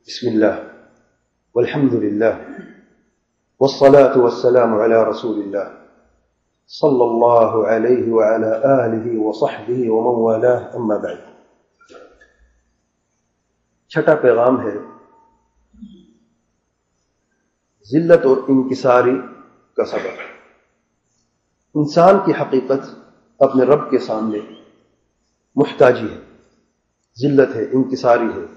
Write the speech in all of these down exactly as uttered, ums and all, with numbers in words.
بسم الله والحمد لله والصلاة والسلام على رسول الله صلى الله عليه وعلى آله وصحبه ومن والاه أما بعد. چھٹا پیغام ہے ذلت اور انکساری کا سبب. انسان کی حقیقت اپنے رب کے سامنے محتاجی ہے، ذلت ہے، انکساری ہے،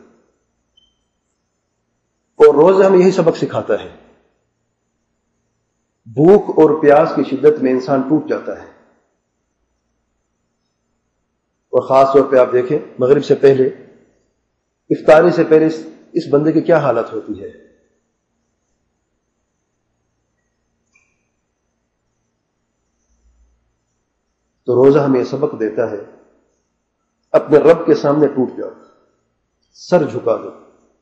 اور روزہ ہمیں یہی سبق سکھاتا ہے. بھوک اور پیاس کی شدت میں انسان ٹوٹ جاتا ہے، اور خاص طور پہ آپ دیکھیں مغرب سے پہلے، افطاری سے پہلے اس بندے کی کیا حالت ہوتی ہے. تو روزہ ہمیں یہ سبق دیتا ہے اپنے رب کے سامنے ٹوٹ جاؤ، سر جھکا دو،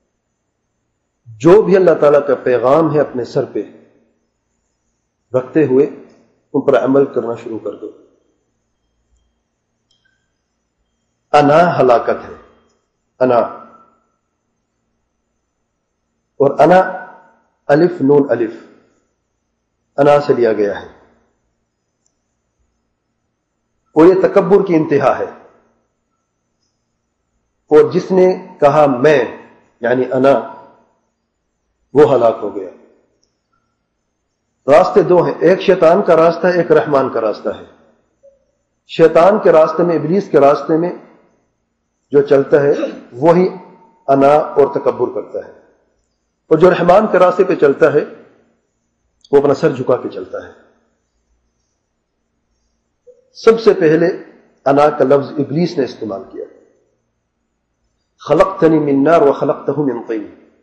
جو بھی اللہ تعالیٰ کا پیغام ہے اپنے سر پہ رکھتے ہوئے ان پر عمل کرنا شروع کر دو. انا ہلاکت ہے، انا، اور انا الف نون الف انا سے لیا گیا ہے، اور یہ تکبر کی انتہا ہے. اور جس نے کہا میں یعنی انا، وہ ہلاک ہو گیا. راستے دو ہیں، ایک شیطان کا راستہ ہے، ایک رحمان کا راستہ ہے. شیطان کے راستے میں، ابلیس کے راستے میں جو چلتا ہے وہی انا اور تکبر کرتا ہے، اور جو رحمان کے راستے پہ چلتا ہے وہ اپنا سر جھکا کے چلتا ہے. سب سے پہلے انا کا لفظ ابلیس نے استعمال کیا. خلقتنی من نار وخلقتہ من طین،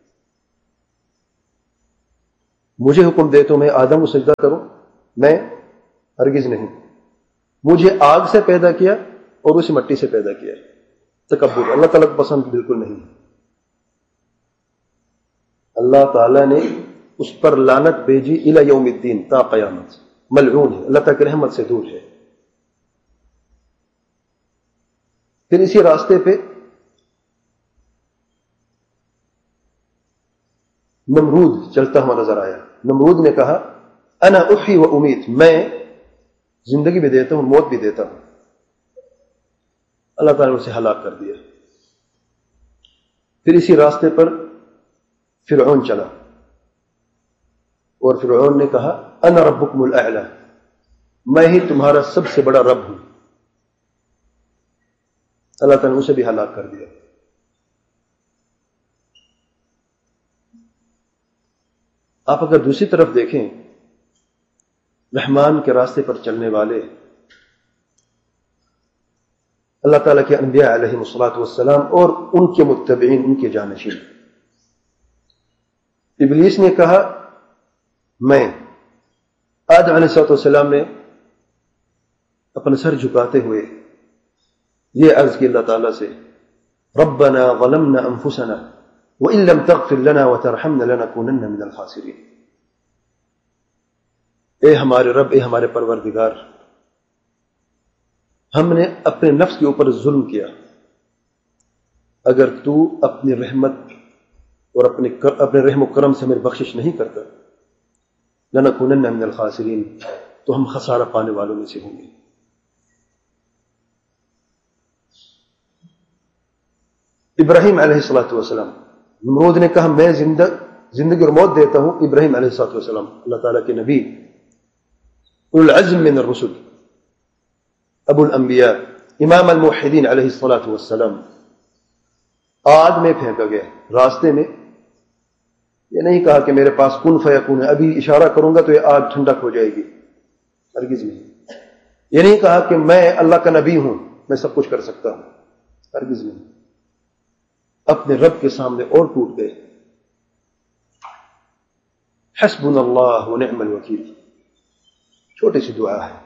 مجھے حکم دے تو میں آدم کو سجدہ کروں، میں ہرگز نہیں. مجھے آگ سے پیدا کیا اور اسی مٹی سے پیدا کیا. تکبر اللہ تعالیٰ کو پسند بالکل نہیں. اللہ تعالیٰ نے اس پر لعنت بھیجی الی یوم الدین، تا قیامت، ملعون ہے، اللہ تعالیٰ کی رحمت سے دور ہے. پھر اسی راستے پہ نمرود چلتا ہوا نظر آیا. نمرود نے کہا انا احی و امیت، میں زندگی بھی دیتا ہوں، موت بھی دیتا ہوں. اللہ تعالیٰ نے اسے ہلاک کر دیا. پھر اسی راستے پر فرعون چلا، اور فرعون نے کہا انا ربکم الاعلی، میں ہی تمہارا سب سے بڑا رب ہوں. اللہ تعالیٰ نے اسے بھی ہلاک کر دیا. آپ اگر دوسری طرف دیکھیں، رحمان کے راستے پر چلنے والے اللہ تعالیٰ کے انبیاء علیہ الصلاۃ والسلام اور ان کے متبعین، ان کے جانشین. ابلیس نے کہا میں. آدم علیہ الصلاۃ والسلام نے اپنا سر جھکاتے ہوئے یہ عرض کی اللہ تعالیٰ سے، ربنا ظلمنا انفسنا وَإِن لَّمْ تَغْفِرْ لَنَا وَتَرْحَمْنَا لَنَكُونَنَّ مِنَ الْخَاسِرِينَ. اے ہمارے رب، اے ہمارے پروردگار، ہم نے اپنے نفس کے اوپر ظلم کیا. اگر تو اپنی رحمت اور اپنے اپنے رحم و کرم سے ہمیں بخشش نہیں کرتا، لَنَكُونَنَّ مِنَ الْخَاسِرِينَ، تو ہم خسارہ پانے والوں میں سے ہوں گے. ابراہیم علیہ الصلاۃ والسلام، نمرود نے کہا میں زندہ زندگی اور موت دیتا ہوں. ابراہیم علیہ الصلوۃ والسلام اللہ تعالیٰ کے نبی، اولو العزم من الرسل، ابو الانبیاء، امام الموحدین علیہ الصلوۃ والسلام، آگ میں پھینکا گیا. راستے میں یہ نہیں کہا کہ میرے پاس کن فیکون ہے، ابھی اشارہ کروں گا تو یہ آگ ٹھنڈک ہو جائے گی، ہرگز نہیں. یہ نہیں کہا کہ میں اللہ کا نبی ہوں، میں سب کچھ کر سکتا ہوں، ہرگز نہیں. اپنے رب کے سامنے اور ٹوٹ گئے. حسبنا اللہ ونعم الوکیل، چھوٹی سی دعا ہے،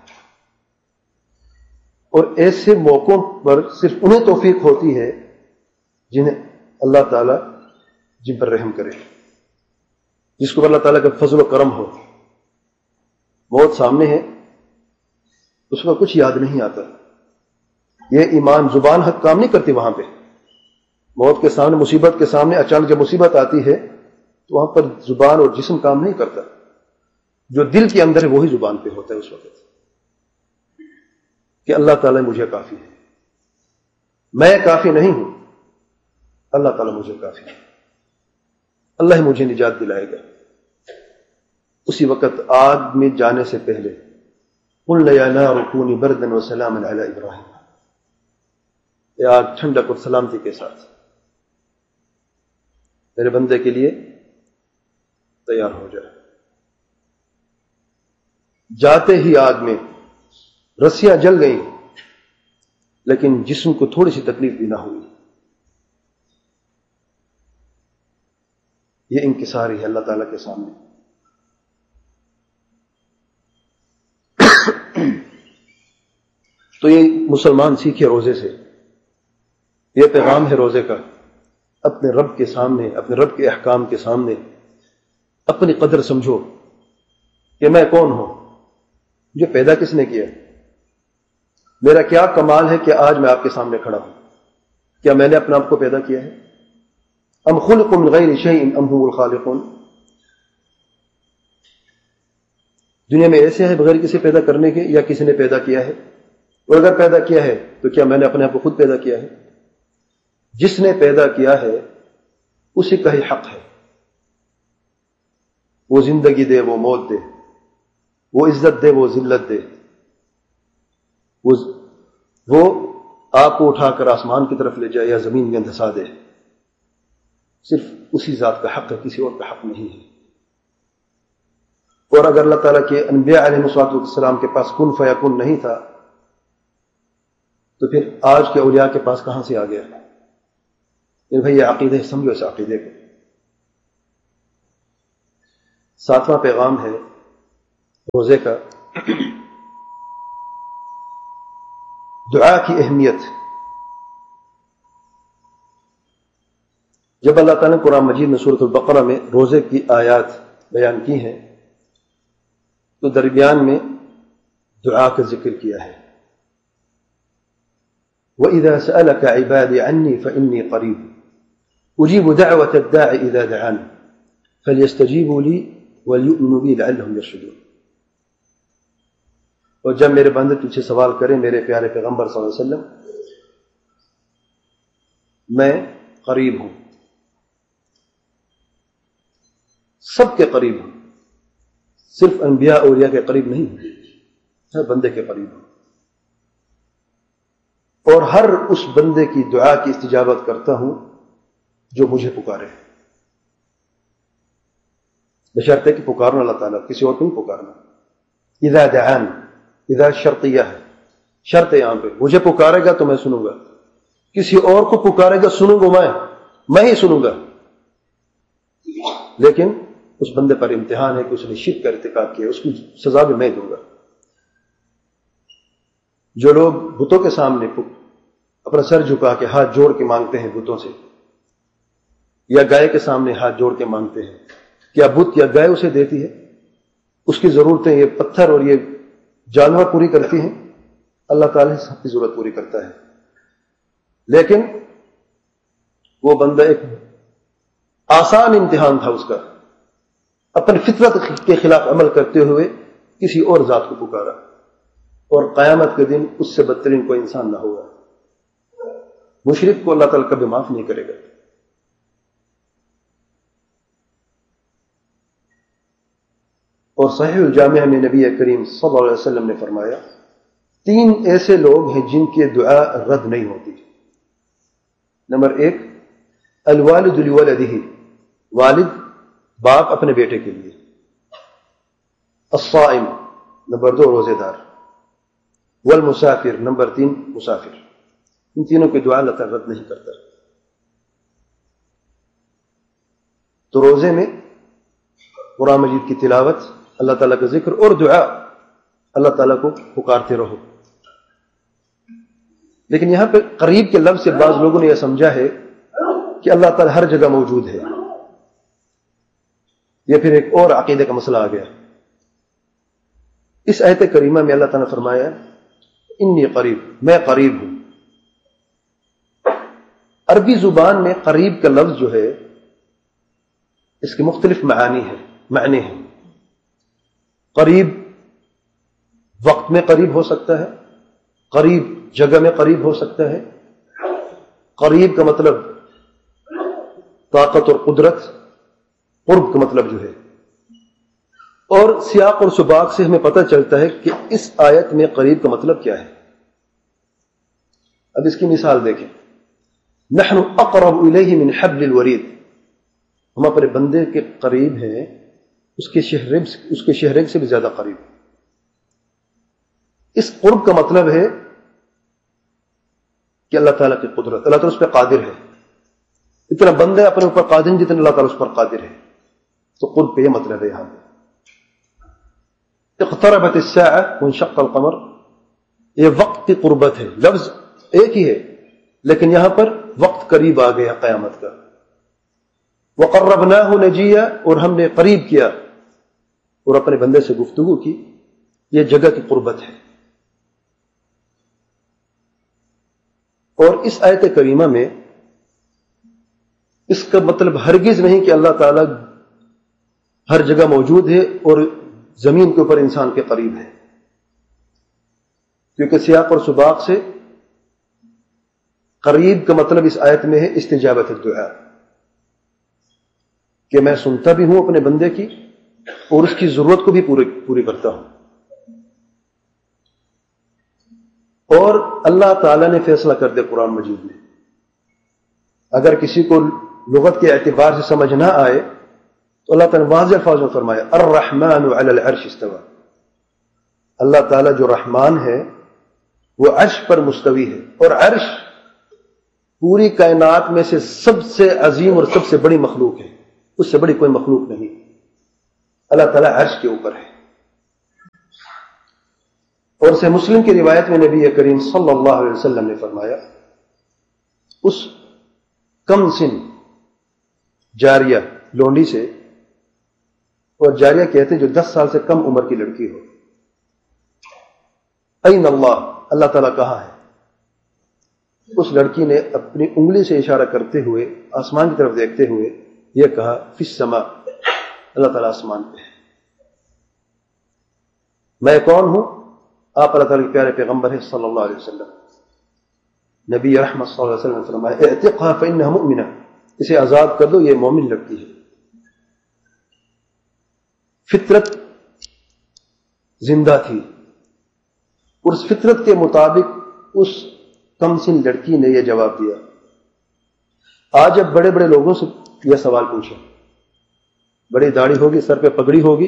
اور ایسے موقعوں پر صرف انہیں توفیق ہوتی ہے جنہیں اللہ تعالیٰ جن پر رحم کرے، جس کو اللہ تعالیٰ کا فضل و کرم ہو. موت سامنے ہے، اس کا کچھ یاد نہیں آتا. یہ ایمان زبان حق کام نہیں کرتی وہاں پہ. موت کے سامنے، مصیبت کے سامنے اچانک جب مصیبت آتی ہے تو وہاں پر زبان اور جسم کام نہیں کرتا، جو دل کے اندر ہے وہی زبان پہ ہوتا ہے اس وقت کہ اللہ تعالیٰ مجھے کافی ہے، میں کافی نہیں ہوں، اللہ تعالیٰ مجھے کافی ہے، اللہ ہی مجھے نجات دلائے گا۔ اسی وقت آگ میں جانے سے پہلے قُلْنَا يَا نَارُ كُونِي بَرْدًا وَسَلَامًا عَلَىٰ إِبْرَاهِيمَ، یہ آگ ٹھنڈک اور سلامتی کے ساتھ میرے بندے کے لیے تیار ہو جائے۔ جاتے ہی آگ میں رسیاں جل گئیں لیکن جسم کو تھوڑی سی تکلیف بھی نہ ہوئی۔ یہ انکساری ہے اللہ تعالیٰ کے سامنے۔ تو یہ مسلمان سیکھے روزے سے، یہ پیغام ہے روزے کا، اپنے رب کے سامنے، اپنے رب کے احکام کے سامنے اپنی قدر سمجھو کہ میں کون ہوں، مجھے پیدا کس نے کیا، میرا کیا کمال ہے کہ آج میں آپ کے سامنے کھڑا ہوں، کیا میں نے اپنے آپ کو پیدا کیا ہے؟ ام خلقوا من غیر شیء ام هم الخالقون، دنیا میں ایسے ہے بغیر کسی پیدا کرنے کے یا کسی نے پیدا کیا ہے؟ اور اگر پیدا کیا ہے تو کیا میں نے اپنے آپ کو خود پیدا کیا ہے؟ جس نے پیدا کیا ہے اسی کا ہی حق ہے، وہ زندگی دے، وہ موت دے، وہ عزت دے، وہ ذلت دے، وہ وہ آپ کو اٹھا کر آسمان کی طرف لے جائے یا زمین میں دھسا دے، صرف اسی ذات کا حق ہے، کسی اور کا حق نہیں ہے۔ اور اگر اللہ تعالیٰ کے انبیاء علیہ الصلوۃ والسلام کے پاس کن فیکون نہیں تھا تو پھر آج کے اولیاء کے پاس کہاں سے آ گیا؟ پھر بھائی یہ عقیدے سمجھو، اس عقیدے کو۔ ساتواں پیغام ہے روزے کا، دعا کی اہمیت۔ جب اللہ تعالیٰ نے قرآن مجید میں سورۃ البقرہ میں روزے کی آیات بیان کی ہیں تو درمیان میں دعا کا ذکر کیا ہے۔ وَإِذَا سَأَلَكَ عِبَادِي عَنِّي فَإِنِّي قَرِيبٌ أُجِيبُ دَعْوَةَ الدَّاعِ إِذَا دَعَانِ فَلْيَسْتَجِيبُوا لِي وَلْيُؤْمِنُوا بِي لَعَلَّهُمْ يَرْشُدُونَ۔ اور جب میرے بندے تجھ سے سوال کریں میرے پیارے پیغمبر صلی اللہ علیہ وسلم، میں قریب ہوں، سب کے قریب ہوں، صرف انبیاء اولیاء کے قریب نہیں ہوں، ہر بندے کے قریب ہوں، اور ہر اس بندے کی دعا کی استجابت کرتا ہوں جو مجھے پکارے، بشرطے کہ پکارنا اللہ تعالیٰ، کسی اور کو نہیں پکارنا۔ اذا دعان، اذا شرطیہ ہے، شرط یہاں پہ، مجھے پکارے گا تو میں سنوں گا، کسی اور کو پکارے گا سنوں گا میں میں ہی سنوں گا، لیکن اس بندے پر امتحان ہے کہ اس نے شرک کا ارتکاب کیا، اس کی سزا بھی میں دوں گا۔ جو لوگ بتوں کے سامنے اپنا سر جھکا کے ہاتھ جوڑ کے مانگتے ہیں بتوں سے، یا گائے کے سامنے ہاتھ جوڑ کے مانگتے ہیں، کیا بت یا گائے اسے دیتی ہے؟ اس کی ضرورتیں یہ پتھر اور یہ جانور پوری کرتی ہیں؟ اللہ تعالیٰ سب کی ضرورت پوری کرتا ہے، لیکن وہ بندہ ایک آسان امتحان تھا اس کا، اپنی فطرت کے خلاف عمل کرتے ہوئے کسی اور ذات کو پکارا، اور قیامت کے دن اس سے بدترین کوئی انسان نہ ہوگا۔ مشرک کو اللہ تعالیٰ کبھی معاف نہیں کرے گا۔ اور صحیح الجامع میں نبی کریم صلی اللہ علیہ وسلم نے فرمایا، تین ایسے لوگ ہیں جن کی دعا رد نہیں ہوتی۔ نمبر ایک، الوالد لولدہ، والد باپ اپنے بیٹے کے لیے۔ الصائم، نمبر دو روزے دار۔ والمسافر، نمبر تین مسافر۔ ان تینوں کی دعا اللہ تعالیٰ رد نہیں کرتا۔ تو روزے میں قرآن مجید کی تلاوت، اللہ تعالیٰ کا ذکر اور دعا، اللہ تعالیٰ کو پکارتے رہو۔ لیکن یہاں پہ قریب کے لفظ سے بعض لوگوں نے یہ سمجھا ہے کہ اللہ تعالیٰ ہر جگہ موجود ہے، یہ پھر ایک اور عقیدے کا مسئلہ آ گیا۔ اس آیت کریمہ میں اللہ تعالیٰ نے فرمایا انی قریب، میں قریب ہوں۔ عربی زبان میں قریب کا لفظ جو ہے اس کے مختلف معانی ہیں معنی ہیں. قریب وقت میں قریب ہو سکتا ہے، قریب جگہ میں قریب ہو سکتا ہے. قریب کا مطلب طاقت اور قدرت، قرب کا مطلب جو ہے. اور سیاق اور سباق سے ہمیں پتہ چلتا ہے کہ اس آیت میں قریب کا مطلب کیا ہے. اب اس کی مثال دیکھیں. نحن اقرب الیہ من حبل الورید، ہم اپنے بندے کے قریب ہیں اس کے شہرگ اس کے شہرگ سے بھی زیادہ قریب. اس قرب کا مطلب ہے کہ اللہ تعالیٰ کی قدرت، اللہ تعالیٰ اس پہ قادر ہے. اتنا بندہ اپنے اوپر قادر جتنا اللہ تعالیٰ اس پر قادر ہے. تو قرب پہ یہ مطلب ہے. یہاں پہ اقتربت الساعہ وانشق القمر، یہ وقت کی قربت ہے. لفظ ایک ہی ہے لیکن یہاں پر وقت قریب آ گیا قیامت کا. وقربناہ نجیہ، اور ہم نے قریب کیا اور اپنے بندے سے گفتگو کی. یہ جگہ کی قربت ہے. اور اس آیت کریمہ میں اس کا مطلب ہرگز نہیں کہ اللہ تعالیٰ ہر جگہ موجود ہے اور زمین کے اوپر انسان کے قریب ہے، کیونکہ سیاق اور سباق سے قریب کا مطلب اس آیت میں ہے استجابت الدعاء، کہ میں سنتا بھی ہوں اپنے بندے کی اور اس کی ضرورت کو بھی پوری پوری کرتا ہوں. اور اللہ تعالیٰ نے فیصلہ کر دیا قرآن مجید میں. اگر کسی کو لغت کے اعتبار سے سمجھ نہ آئے تو اللہ تعالیٰ نے واضح الفاظ میں فرمایا الرحمن علی العرش استوى، اللہ تعالیٰ جو رحمان ہے وہ عرش پر مستوی ہے. اور عرش پوری کائنات میں سے سب سے عظیم اور سب سے بڑی مخلوق ہے، اس سے بڑی کوئی مخلوق نہیں. اللہ تعالیٰ عرش کے اوپر ہے. اور سے مسلم کی روایت میں نبی کریم صلی اللہ علیہ وسلم نے فرمایا اس کم سن جاریہ لونڈی سے، اور جاریہ کہتے ہیں جو دس سال سے کم عمر کی لڑکی ہو، این اللہ، اللہ تعالیٰ کہاں ہے؟ اس لڑکی نے اپنی انگلی سے اشارہ کرتے ہوئے آسمان کی طرف دیکھتے ہوئے یہ کہا فی السماء، اللہ تعالیٰ آسمان پہ ہے. میں کون ہوں؟ آپ اللہ تعالیٰ کے پیارے پیغمبر ہیں صلی اللہ علیہ وسلم. نبی رحمت صلی اللہ علیہ وسلم نے فرمایا اعتقها فإنها مؤمنہ، اسے آزاد کر دو، یہ مومن لڑکی ہے. فطرت زندہ تھی اور اس فطرت کے مطابق اس کم سن لڑکی نے یہ جواب دیا. آج اب بڑے بڑے لوگوں سے یہ سوال پوچھیں، بڑی داڑھی ہوگی، سر پہ پگڑی ہوگی،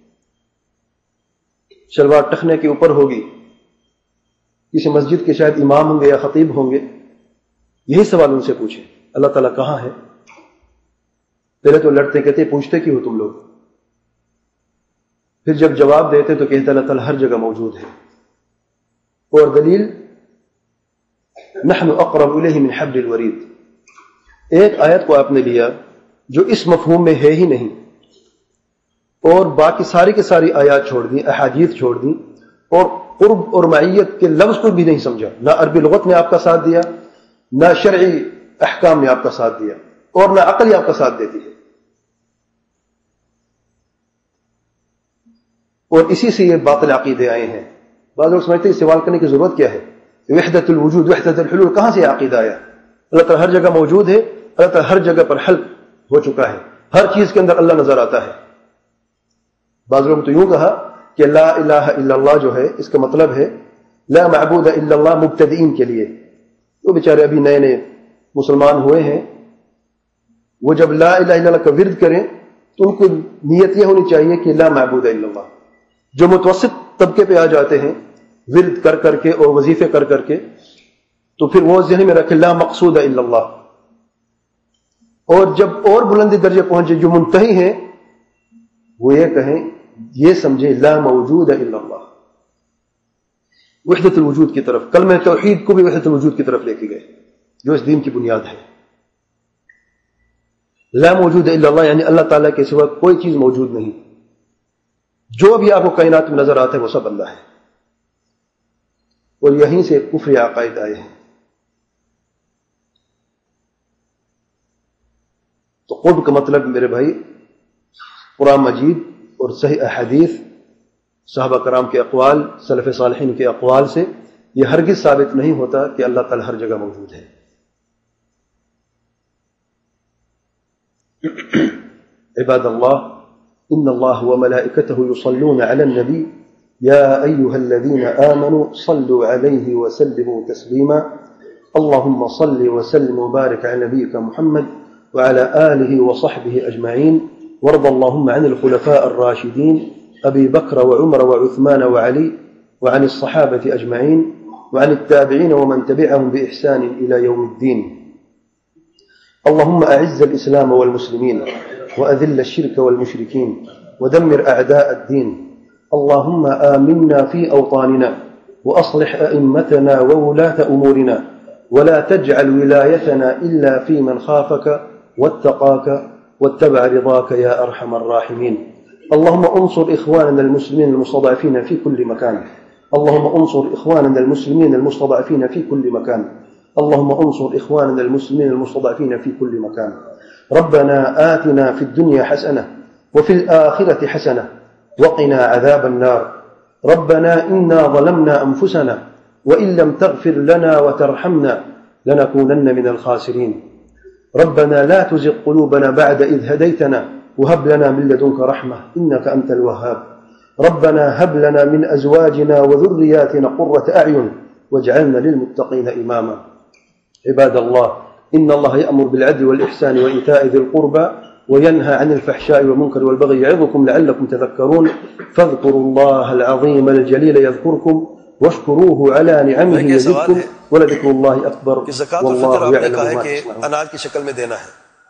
شلوار ٹخنے کے اوپر ہوگی، کسی مسجد کے شاید امام ہوں گے یا خطیب ہوں گے، یہی سوال ان سے پوچھیں اللہ تعالیٰ کہاں ہے؟ پہلے تو لڑتے کہتے پوچھتے کی ہو تم لوگ، پھر جب جواب دیتے تو کہتے اللہ تعالیٰ ہر جگہ موجود ہے. اور دلیل نحن اقرب الیہ من حبل الورید، ایک آیت کو آپ نے لیا جو اس مفہوم میں ہے ہی نہیں اور باقی ساری کی ساری آیات چھوڑ دیں، احادیث چھوڑ دیں، اور قرب اور معیت کے لفظ کو بھی نہیں سمجھا. نہ عربی لغت نے آپ کا ساتھ دیا، نہ شرعی احکام نے آپ کا ساتھ دیا، اور نہ عقل ہی آپ کا ساتھ دیتی ہے. اور اسی سے یہ باطل عقیدے آئے ہیں. بعض لوگ سمجھتے ہیں سوال کرنے کی ضرورت کیا ہے، وحدت الوجود وحدت الحلول کہاں سے یہ عقیدہ آیا؟ اللہ تعالیٰ ہر جگہ موجود ہے، اللہ تعالیٰ ہر جگہ پر حل ہو چکا ہے، ہر چیز کے اندر اللہ نظر آتا ہے. بعض لوگوں نے تو یوں کہا کہ لا الہ الا اللہ جو ہے اس کا مطلب ہے لا معبود الا اللہ مبتدئین کے لیے. وہ بیچارے ابھی نئے نئے مسلمان ہوئے ہیں، وہ جب لا الہ الا اللہ کا ورد کریں تو ان کو نیت یہ ہونی چاہیے کہ لا معبود الا اللہ. جو متوسط طبقے پہ آ جاتے ہیں ورد کر کر کے اور وظیفے کر کر کے، تو پھر وہ ذہن میں رکھے لا مقصود الا اللہ. اور جب اور بلندی درجے پہنچے جو منتہی ہیں وہ یہ کہیں، یہ سمجھے لا موجود الا اللہ، وحدت الوجود کی طرف. کلمہ توحید کو بھی وحدت الوجود کی طرف لے کے گئے جو اس دین کی بنیاد ہے. لا موجود الا اللہ یعنی اللہ تعالیٰ کے سوا کوئی چیز موجود نہیں، جو بھی آپ کو کائنات میں نظر آتا ہے وہ سب اللہ ہے. اور یہیں سے کفر عقائد آئے ہیں. تو قرب کا مطلب میرے بھائی قرآن مجید اور صحیح احادیث، صحابہ کرام کے اقوال، سلف صالحین کے اقوال سے یہ ہرگز ثابت نہیں ہوتا کہ اللہ تعالی ہر جگہ موجود ہے۔ عباد اللہ، ان اللہ وملائکتہ یصلون علی النبی یا ایہا الذین آمنوا صلوا علیہ وسلموا تسلیما اللہم صل وسلم وبارک علی نبیک محمد وعلى آله وصحبه أجمعين، وارض اللهم عن الخلفاء الراشدين أبي بكر وعمر وعثمان وعلي، وعن الصحابة أجمعين، وعن التابعين ومن تبعهم بإحسان إلى يوم الدين. اللهم أعز الإسلام والمسلمين وأذل الشرك والمشركين ودمر أعداء الدين. اللهم آمنا في أوطاننا وأصلح أئمتنا وولاة أمورنا، ولا تجعل ولايتنا إلا في من خافك واتقاك واتبع رضاك يا أرحم الراحمين. اللهم انصر إخواننا المسلمين المستضعفين في كل مكان. اللهم انصر إخواننا المسلمين المستضعفين في كل مكان. اللهم انصر إخواننا المسلمين المستضعفين في كل مكان. ربنا آتنا في الدنيا حسنة وفي الآخرة حسنة وقنا عذاب النار. ربنا إنا ظلمنا أنفسنا وإن لم تغفر لنا وترحمنا لنكونن من الخاسرين. ربنا لا تزغ قلوبنا بعد إذ هديتنا وهب لنا من لدنك رحمة إنك أنت الوهاب. ربنا هب لنا من أزواجنا وذرياتنا قرة أعين واجعلنا للمتقين إماما. عباد الله، إن الله يأمر بالعدل والإحسان وإيتاء ذي القربى وينهى عن الفحشاء والمنكر والبغي يعظكم لعلكم تذكرون. فاذكروا الله العظيم الجليل يذكركم واشکروہ علی نعمہ یزدکم ولذکر اللہ اکبر واللہ یعلم ما تصنعون. اناج کی شکل میں دینا ہے،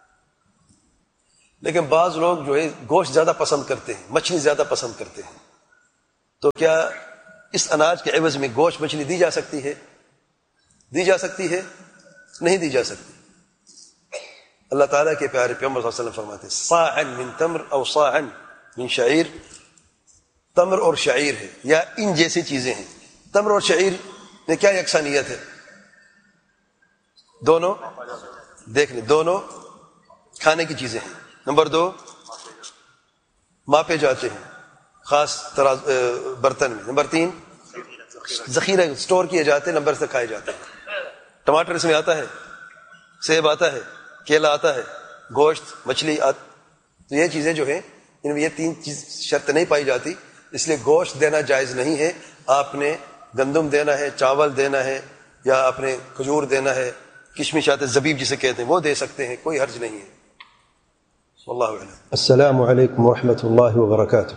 لیکن بعض لوگ جو ہے گوشت زیادہ پسند کرتے ہیں، مچھلی زیادہ پسند کرتے ہیں، تو کیا اس اناج کے عوض میں گوشت مچھلی دی جا سکتی ہے؟ دی جا سکتی ہے؟ نہیں دی جا سکتی. اللہ تعالیٰ کے پیارے پیغمبر صلی اللہ علیہ وسلم فرماتے ہیں صاعا من تمر او صاعا من شعیر. تمر اور شعیر ہے یا ان جیسی چیزیں ہیں. تمر اور شعیر میں کیا یکسانیت ہے؟ دونوں دیکھ لیں، دونوں کھانے کی چیزیں ہیں. نمبر دو، ماپے جاتے ہیں خاص تراز برتن میں. نمبر تین، ذخیرہ سٹور کیے جاتے ہیں، نمبر سے کھائے جاتے ہیں. ٹماٹر اس میں آتا ہے، سیب آتا ہے، کیلا آتا ہے، گوشت، مچھلی آتا. تو یہ چیزیں جو ہیں ان میں یہ تین چیز شرط نہیں پائی جاتی، اس لیے گوشت دینا جائز نہیں ہے. آپ نے گندم دینا ہے، چاول دینا ہے، یا آپ نے کھجور دینا ہے، کشمش آتے زبیب جسے کہتے ہیں وہ دے سکتے ہیں، کوئی حرج نہیں ہے. واللہ اعلم. السلام علیکم ورحمۃ اللہ وبرکاتہ.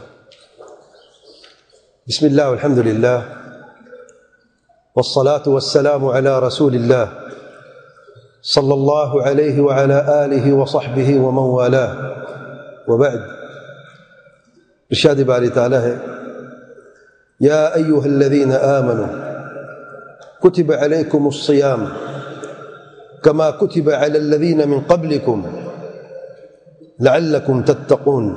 بسم اللہ والحمد للہ والصلاة والسلام علی رسول اللہ صلی اللہ علیہ وعلی آلہ وصحبہ ومن والاه وبعد. ارشاد باری تعالی ہے یا ایہا الذین آمنوا کتب علیکم الصیام کما کتب علی الذین من قبلکم لعلکم تتقون.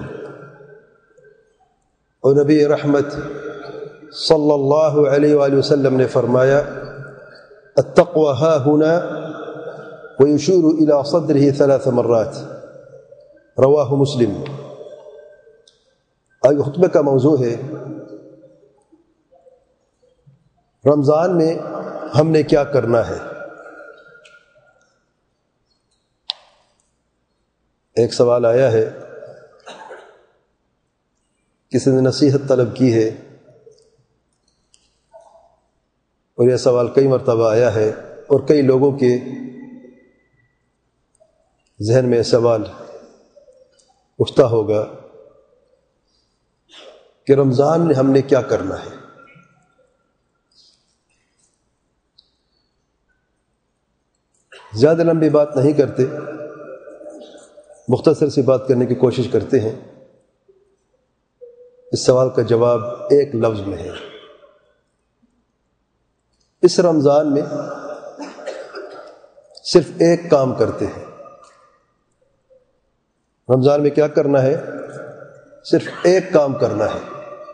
اور نبی رحمت صلی اللہ علیہ وآلہ وسلم نے فرمایا التقوى ها هنا ويشير إلى صدره ثلاث مرات. رواہ مسلم. آج خطبے کا موضوع ہے رمضان میں ہم نے کیا کرنا ہے. ایک سوال آیا ہے، کسی نے نصیحت طلب کی ہے، اور یہ سوال کئی مرتبہ آیا ہے، اور کئی لوگوں کے ذہن میں سوال اٹھتا ہوگا کہ رمضان میں ہم نے کیا کرنا ہے. زیادہ لمبی بات نہیں کرتے، مختصر سی بات کرنے کی کوشش کرتے ہیں. اس سوال کا جواب ایک لفظ میں ہے. اس رمضان میں صرف ایک کام کرتے ہیں. رمضان میں کیا کرنا ہے؟ صرف ایک کام کرنا ہے.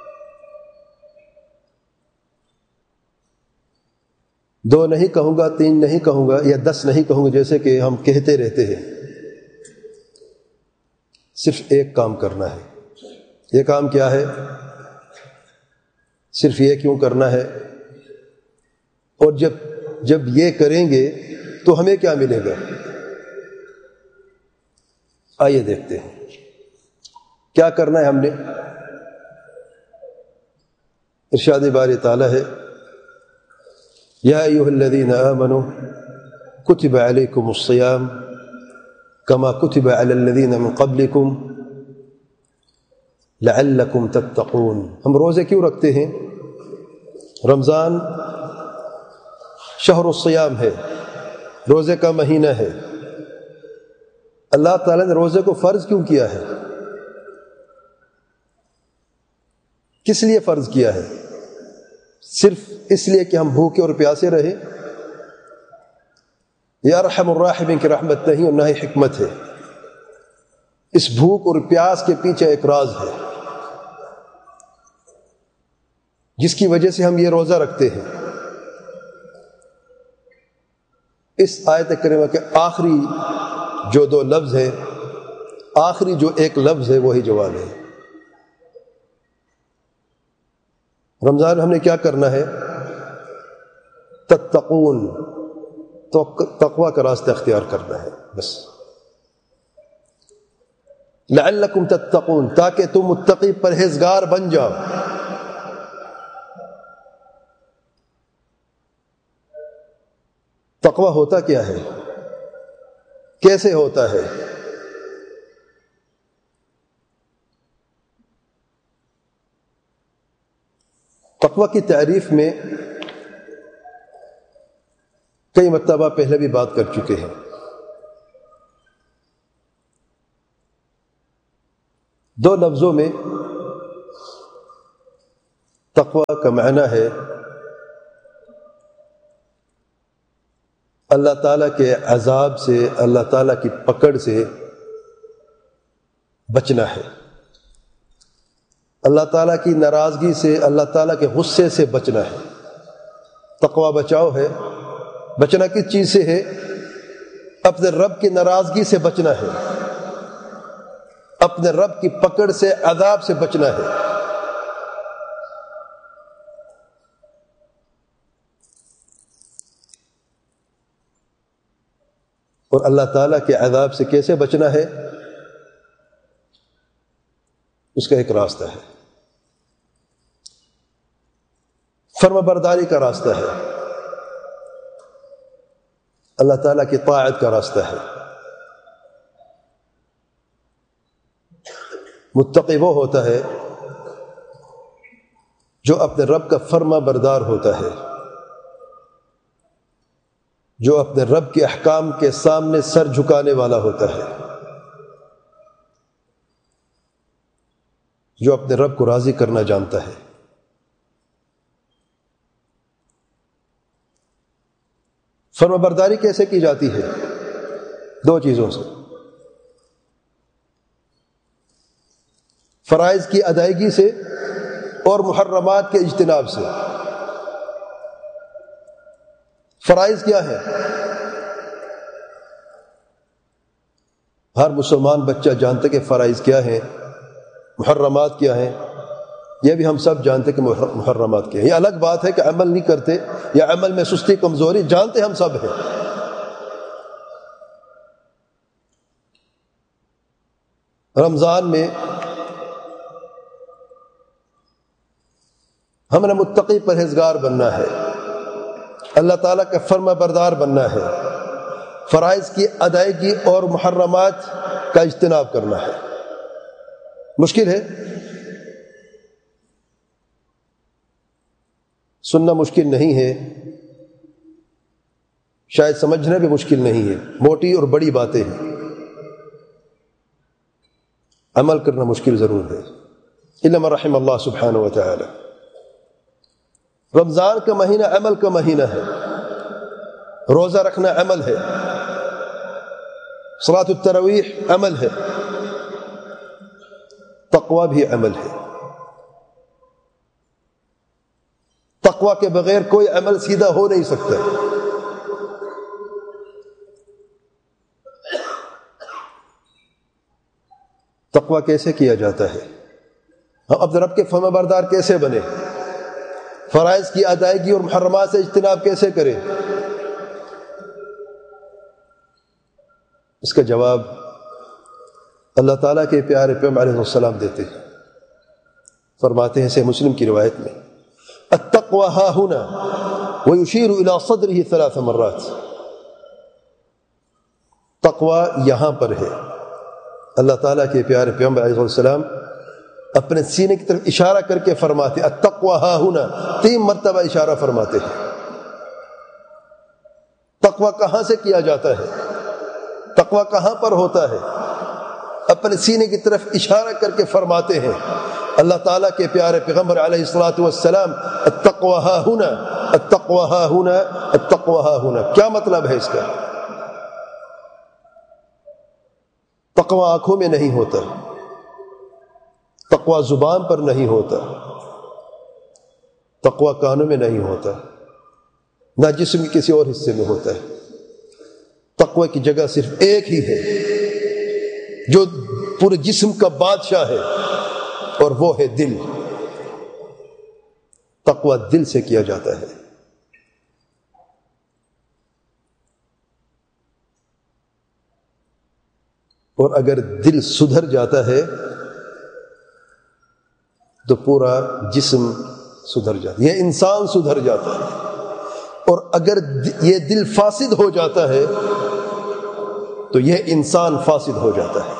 دو نہیں کہوں گا، تین نہیں کہوں گا، یا دس نہیں کہوں گا جیسے کہ ہم کہتے رہتے ہیں. صرف ایک کام کرنا ہے. یہ کام کیا ہے؟ صرف یہ کیوں کرنا ہے؟ اور جب جب یہ کریں گے تو ہمیں کیا ملے گا؟ آئیے دیکھتے ہیں کیا کرنا ہے ہم نے. ارشاد باری تعالیٰ ہے یا ایھا الذین آمنوا کتب علیکم الصیام کما کتب علی الذین من قبلکم لعلکم تتقون. ہم روزے کیوں رکھتے ہیں؟ رمضان شہر الصیام ہے، روزے کا مہینہ ہے. اللہ تعالیٰ نے روزے کو فرض کیوں کیا ہے؟ کس لیے فرض کیا ہے؟ صرف اس لیے کہ ہم بھوکے اور پیاسے رہے؟ یا ارحم الراحمین کی رحمت نہیں اور نہ ہی حکمت ہے. اس بھوک اور پیاس کے پیچھے ایک راز ہے جس کی وجہ سے ہم یہ روزہ رکھتے ہیں. اس آیت کریمہ کے آخری جو دو لفظ ہیں، آخری جو ایک لفظ ہے وہی جواب ہے. رمضان ہم نے کیا کرنا ہے؟ تتقون، تو تقوی کا راستہ اختیار کرنا ہے بس. لعلکم تتقون، تاکہ تم متقی پرہیزگار بن جاؤ. تقوی ہوتا کیا ہے؟ کیسے ہوتا ہے؟ تقوی کی تعریف میں کئی مرتبہ پہلے بھی بات کر چکے ہیں. دو لفظوں میں تقوی کا معنی ہے اللہ تعالیٰ کے عذاب سے، اللہ تعالیٰ کی پکڑ سے بچنا ہے. اللہ تعالیٰ کی ناراضگی سے، اللہ تعالیٰ کے غصے سے بچنا ہے. تقوی بچاؤ ہے. بچنا کس چیز سے ہے؟ اپنے رب کی ناراضگی سے بچنا ہے، اپنے رب کی پکڑ سے، عذاب سے بچنا ہے. اور اللہ تعالیٰ کے عذاب سے کیسے بچنا ہے؟ اس کا ایک راستہ ہے، فرما برداری کا راستہ ہے، اللہ تعالیٰ کی طاعت کا راستہ ہے. متقی وہ ہوتا ہے جو اپنے رب کا فرما بردار ہوتا ہے، جو اپنے رب کے احکام کے سامنے سر جھکانے والا ہوتا ہے، جو اپنے رب کو راضی کرنا جانتا ہے. فرما برداری کیسے کی جاتی ہے؟ دو چیزوں سے. فرائض کی ادائیگی سے اور محرمات کے اجتناب سے. فرائض کیا ہے؟ ہر مسلمان بچہ جانتا کہ فرائض کیا ہیں، محرمات کیا ہیں. یہ بھی ہم سب جانتے کہ محرمات کیا ہیں. یہ الگ بات ہے کہ عمل نہیں کرتے یا عمل میں سستی کمزوری، جانتے ہم سب ہیں. رمضان میں ہم نے متقی پرہیزگار بننا ہے، اللہ تعالیٰ کا فرما بردار بننا ہے، فرائض کی ادائیگی اور محرمات کا اجتناب کرنا ہے. مشکل ہے، سننا مشکل نہیں ہے، شاید سمجھنا بھی مشکل نہیں ہے. موٹی اور بڑی باتیں ہیں، عمل کرنا مشکل ضرور ہے. الا من رحم اللہ سبحانہ و تعالی. رمضان کا مہینہ عمل کا مہینہ ہے. روزہ رکھنا عمل ہے، صلاۃ التراویح عمل ہے، تقوی بھی عمل ہے. تقوی کے بغیر کوئی عمل سیدھا ہو نہیں سکتا. تقویٰ کیسے کیا جاتا ہے؟ ہم اپنے رب کے فرما بردار کیسے بنے؟ فرائض کی ادائیگی اور محرمات سے اجتناب کیسے کریں؟ اس کا جواب اللہ تعالیٰ کے پیارے پیغمبر علیہ السلام دیتے ہیں. فرماتے ہیں صحیح مسلم کی روایت میں التقوى ها هنا ويشير الى صدره ثلاث مرات. تقوی یہاں پر ہے. اللہ تعالیٰ کے پیارے پیغمبر علیہ السلام اپنے سینے کی طرف اشارہ کر کے فرماتے التقوى ها هنا، تین مرتبہ اشارہ فرماتے ہیں. تقوی کہاں سے کیا جاتا ہے؟ تقوی کہاں پر ہوتا ہے؟ اپنے سینے کی طرف اشارہ کر کے فرماتے ہیں اللہ تعالیٰ کے پیارے پیغمبر علیہ الصلوۃ والسلام التقوى ها هنا التقوى ها هنا التقوى ها هنا. کیا مطلب ہے اس کا؟ تقوی آنکھوں میں نہیں ہوتا، تقوی زبان پر نہیں ہوتا، تقوی کانوں میں نہیں ہوتا، نہ جسم کے کسی اور حصے میں ہوتا ہے. تقوی کی جگہ صرف ایک ہی ہے جو پورے جسم کا بادشاہ ہے، اور وہ ہے دل. تقوی دل سے کیا جاتا ہے. اور اگر دل سدھر جاتا ہے تو پورا جسم سدھر جاتا ہے، یہ انسان سدھر جاتا ہے. اور اگر یہ دل فاسد ہو جاتا ہے تو یہ انسان فاسد ہو جاتا ہے.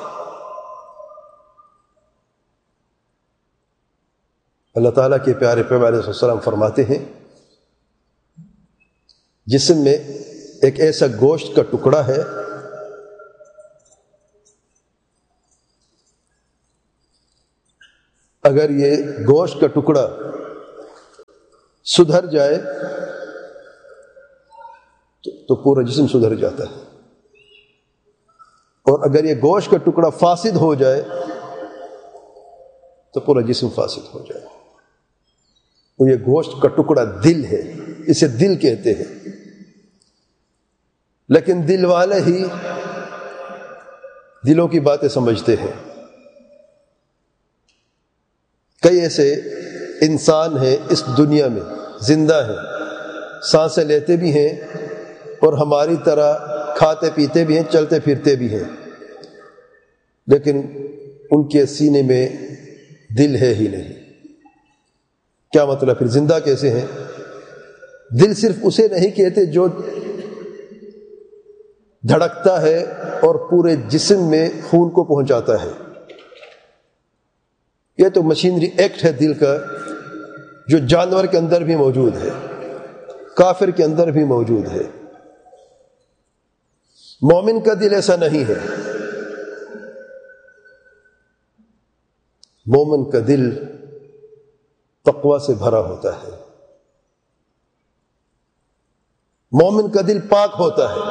اللہ تعالیٰ کے پیارے پیغمبر علیہ السلام فرماتے ہیں جسم میں ایک ایسا گوشت کا ٹکڑا ہے اگر یہ گوشت کا ٹکڑا سدھر جائے تو, تو پورا جسم سدھر جاتا ہے، اور اگر یہ گوشت کا ٹکڑا فاسد ہو جائے تو پورا جسم فاسد ہو جائے. وہ یہ گوشت کا ٹکڑا دل ہے، اسے دل کہتے ہیں. لیکن دل والے ہی دلوں کی باتیں سمجھتے ہیں. کئی ایسے انسان ہیں اس دنیا میں زندہ ہیں، سانسیں لیتے بھی ہیں اور ہماری طرح کھاتے پیتے بھی ہیں، چلتے پھرتے بھی ہیں، لیکن ان کے سینے میں دل ہے ہی نہیں. کیا مطلب؟ پھر زندہ کیسے ہیں؟ دل صرف اسے نہیں کہتے جو دھڑکتا ہے اور پورے جسم میں خون کو پہنچاتا ہے. یہ تو مشینری ایکٹ ہے دل کا، جو جانور کے اندر بھی موجود ہے، کافر کے اندر بھی موجود ہے. مومن کا دل ایسا نہیں ہے. مومن کا دل تقوی سے بھرا ہوتا ہے، مومن کا دل پاک ہوتا ہے.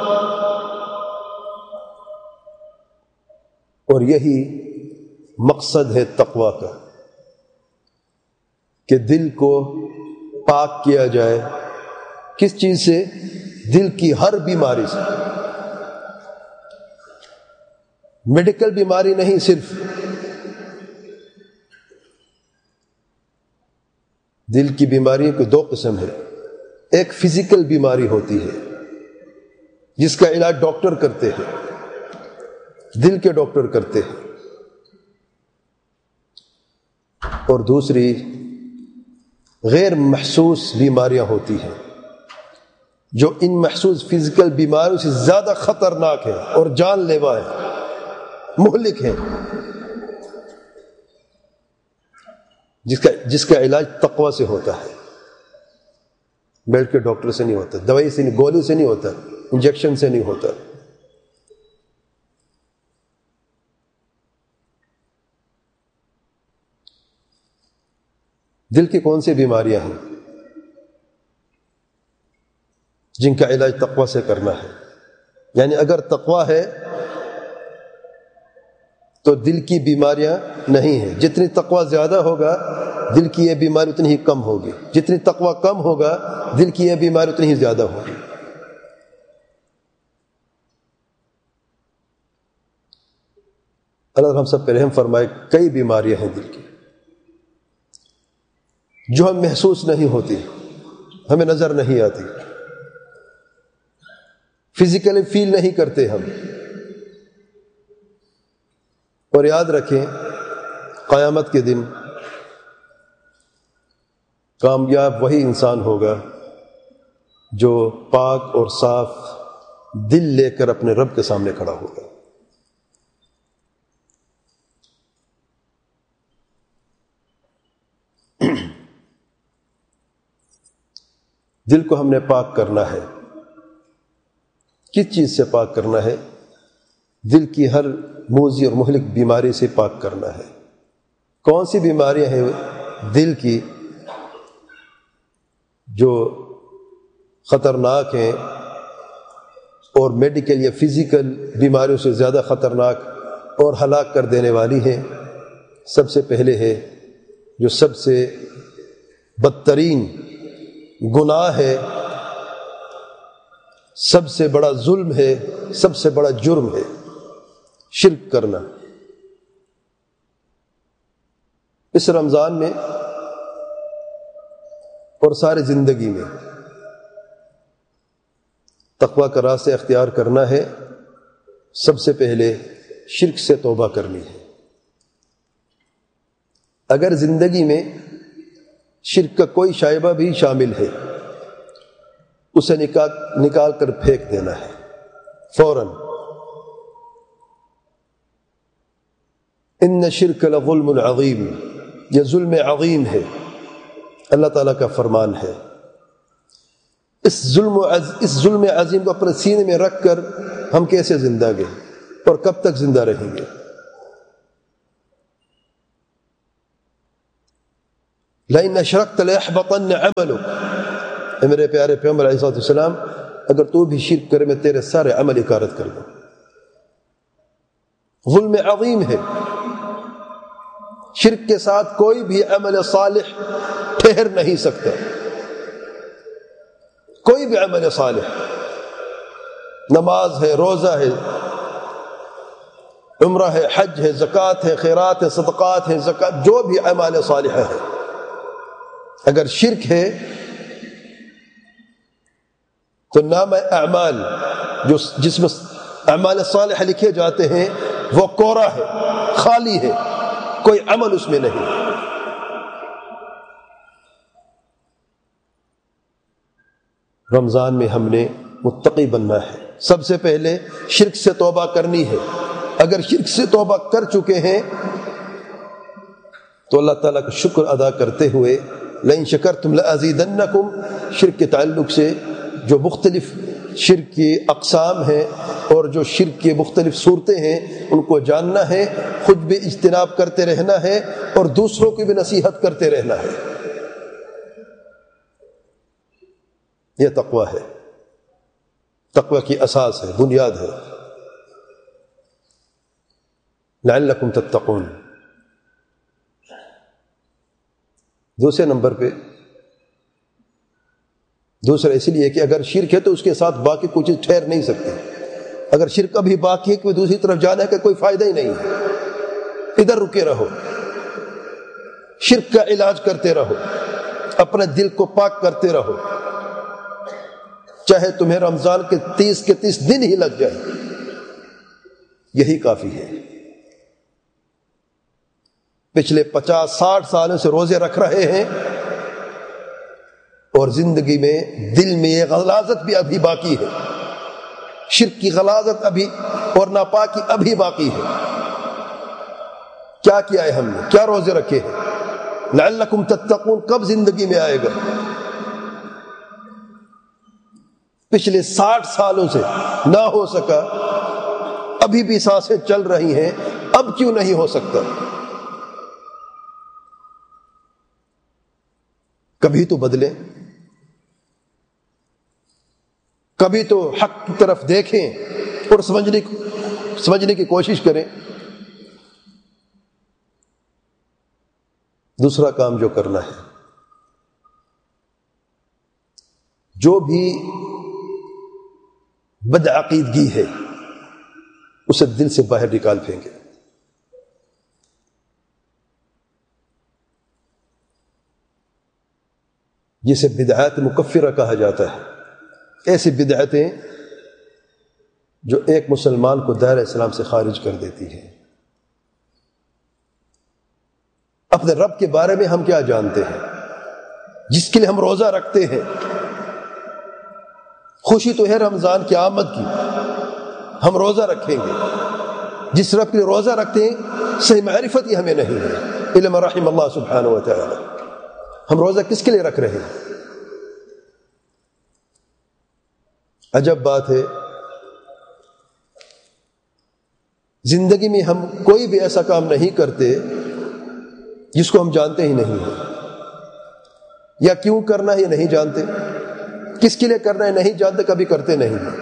اور یہی مقصد ہے تقوی کا کہ دل کو پاک کیا جائے. کس چیز سے؟ دل کی ہر بیماری سے. میڈیکل بیماری نہیں، صرف دل کی بیماری کی دو قسم ہے. ایک فزیکل بیماری ہوتی ہے جس کا علاج ڈاکٹر کرتے ہیں، دل کے ڈاکٹر کرتے ہیں. اور دوسری غیر محسوس بیماریاں ہوتی ہیں جو ان محسوس فزیکل بیماریوں سے زیادہ خطرناک ہے اور جان لیوا ہے، مہلک ہے، جس کا جس کا علاج تقوی سے ہوتا ہے، بیٹھ کے ڈاکٹر سے نہیں ہوتا، دوائی سے نہیں، گولی سے نہیں ہوتا، انجیکشن سے نہیں ہوتا. دل کی کون سی بیماریاں ہیں جن کا علاج تقوی سے کرنا ہے؟ یعنی اگر تقوی ہے تو دل کی بیماریاں نہیں ہیں. جتنی تقوی زیادہ ہوگا دل کی یہ بیماری اتنی ہی کم ہوگی، جتنی تقوی کم ہوگا دل کی یہ بیماری اتنی ہی زیادہ ہوگی. اللہ ہم سب پہ رحم فرمائے. کئی بیماریاں ہیں دل کی جو ہم محسوس نہیں ہوتی, ہمیں نظر نہیں آتی, فزیکلی فیل نہیں کرتے ہم. اور یاد رکھیں قیامت کے دن کامیاب وہی انسان ہوگا جو پاک اور صاف دل لے کر اپنے رب کے سامنے کھڑا ہوگا. دل کو ہم نے پاک کرنا ہے. کس چیز سے پاک کرنا ہے؟ دل کی ہر موذی اور مہلک بیماری سے پاک کرنا ہے. کون سی بیماریاں ہیں دل کی جو خطرناک ہیں اور میڈیکل یا فزیکل بیماریوں سے زیادہ خطرناک اور ہلاک کر دینے والی ہیں؟ سب سے پہلے ہے جو سب سے بدترین گناہ ہے, سب سے بڑا ظلم ہے, سب سے بڑا جرم ہے, شرک کرنا. اس رمضان میں اور ساری زندگی میں تقویٰ کا راستہ اختیار کرنا ہے. سب سے پہلے شرک سے توبہ کرنی ہے. اگر زندگی میں شرک کا کوئی شائبہ بھی شامل ہے اسے نکال نکال کر پھینک دینا ہے فوراً. ان شرک لظلم عظیم, یہ ظلم عظیم ہے, اللہ تعالیٰ کا فرمان ہے. اس ظلم اس ظلم عظیم کو اپنے سینے میں رکھ کر ہم کیسے زندہ گے اور کب تک زندہ رہیں گے؟ لئن اشرکت لیحبطن عملک, اے میرے پیارے پیغمبر علیہ السلام اگر تو بھی شرک کرے میں تیرے سارے عمل اکارت کر دوں. ظلم عظیم ہے. شرک کے ساتھ کوئی بھی عمل صالح ٹھہر نہیں سکتا. کوئی بھی عمل صالح, نماز ہے, روزہ ہے, عمرہ ہے, حج ہے, زکوٰۃ ہے, خیرات ہے, صدقات ہے, زکوٰۃ, جو بھی اعمال صالحہ ہے, اگر شرک ہے تو نام اعمال جو جس میں اعمال صالحہ لکھے جاتے ہیں وہ کورا ہے, خالی ہے, کوئی عمل اس میں نہیں. رمضان میں ہم نے متقی بننا ہے. سب سے پہلے شرک سے توبہ کرنی ہے. اگر شرک سے توبہ کر چکے ہیں تو اللہ تعالیٰ کا شکر ادا کرتے ہوئے لئن شکرتم لازیدنکم, شرک کے تعلق سے جو مختلف شرک کی اقسام ہیں اور جو شرک کی مختلف صورتیں ہیں ان کو جاننا ہے, خود بھی اجتناب کرتے رہنا ہے اور دوسروں کی بھی نصیحت کرتے رہنا ہے. یہ تقویٰ ہے, تقویٰ کی اساس ہے, بنیاد ہے. لعلکم تتقون. دوسرے نمبر پہ, دوسرا اس لیے کہ اگر شرک ہے تو اس کے ساتھ باقی کوئی چیز ٹھہر نہیں سکتی. اگر شرک ابھی باقی ہے کہ دوسری طرف جانے کا کوئی فائدہ ہی نہیں ہے, ادھر رکے رہو, شرک کا علاج کرتے رہو, اپنے دل کو پاک کرتے رہو, چاہے تمہیں رمضان کے تیس کے تیس دن ہی لگ جائے, یہی کافی ہے. پچھلے پچاس ساٹھ سالوں سے روزے رکھ رہے ہیں اور زندگی میں دل میں یہ غلاظت بھی ابھی باقی ہے, شرک کی غلاظت ابھی اور ناپاکی ابھی باقی ہے. کیا کیا ہے ہم نے, کیا روزے رکھے ہیں؟ لعلکم تتقون کب زندگی میں آئے گا؟ پچھلے ساٹھ سالوں سے نہ ہو سکا, ابھی بھی سانسیں چل رہی ہیں, اب کیوں نہیں ہو سکتا؟ کبھی تو بدلیں, کبھی تو حق کی طرف دیکھیں اور سمجھنے سمجھنے کی کوشش کریں. دوسرا کام جو کرنا ہے, جو بھی بدعقیدگی ہے اسے دل سے باہر نکال پھینکے. جسے بدعات مکفرہ کہا جاتا ہے، ایسی بدعتیں جو ایک مسلمان کو دائرہ اسلام سے خارج کر دیتی ہے۔ اپنے رب کے بارے میں ہم کیا جانتے ہیں؟ جس کے لیے ہم روزہ رکھتے ہیں، خوشی تو ہے رمضان کی آمد کی، ہم روزہ رکھیں گے۔ جس رب کے لیے روزہ رکھتے ہیں صحیح معرفت ہی ہمیں نہیں ہے، علم رحم اللہ سبحانہ و تعالی۔ ہم روزہ کس کے لیے رکھ رہے ہیں؟ عجب بات ہے، زندگی میں ہم کوئی بھی ایسا کام نہیں کرتے جس کو ہم جانتے ہی نہیں ہیں، یا کیوں کرنا ہے یہ نہیں جانتے، کس کے لیے کرنا ہے نہیں جانتے، کبھی کرتے نہیں ہیں۔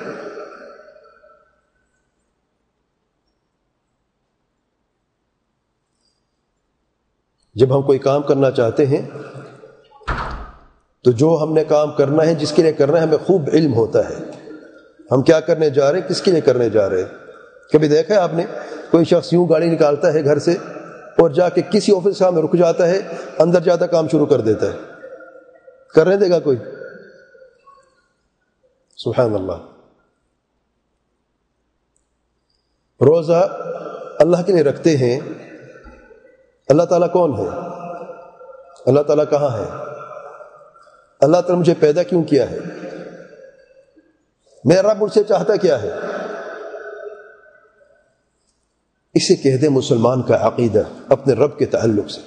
جب ہم کوئی کام کرنا چاہتے ہیں تو جو ہم نے کام کرنا ہے، جس کے لیے کرنا ہے، ہمیں خوب علم ہوتا ہے ہم کیا کرنے جا رہے ہیں، کس کے لیے کرنے جا رہے ہیں۔ کبھی دیکھا ہے آپ نے کوئی شخص یوں گاڑی نکالتا ہے گھر سے اور جا کے کسی آفس میں رک جاتا ہے، اندر جاتا کام شروع کر دیتا ہے، کرنے دے گا کوئی؟ سبحان اللہ۔ روزہ اللہ کے لیے رکھتے ہیں۔ اللہ تعالیٰ کون ہے؟ اللہ تعالیٰ کہاں ہے؟ اللہ تعالیٰ مجھے پیدا کیوں کیا ہے؟ میرا رب مجھ سے چاہتا کیا ہے؟ اسے کہتے ہیں مسلمان کا عقیدہ اپنے رب کے تعلق سے۔